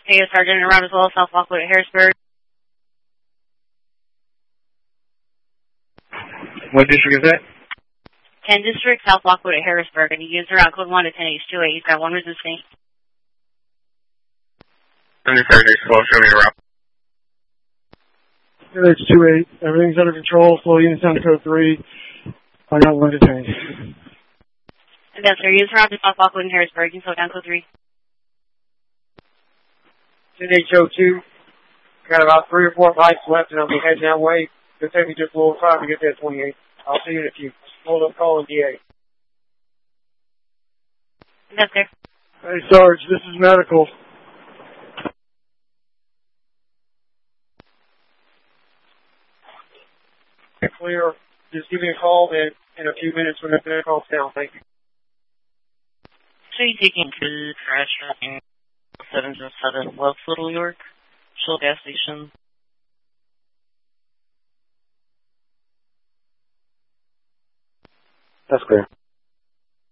Hey, Sergeant around as well, South Lockwood at Harrisburg. What district is that? 10 District, South Lockwood at Harrisburg, and he gives around code 1 to 10H28. He's got 1 resisting. Understood, next show me around. 10H28, everything's under control, flow units down to code 3. I got 1 detained. Yes, sir, he is around to South Lockwood and Harrisburg. You can slow down code 3. 10H02, got about 3 or 4 bikes left, and I'll be heading that way. It'll take me just a little time to get there at 28. I'll see you in a few. Hold up, calling DA. Yes, sir. Hey, Sarge, this is medical. Clear. Just give me a call in a few minutes when the call's down. Thank you. So you taking to crash tracking 707 West Little York, Shell gas station. That's clear.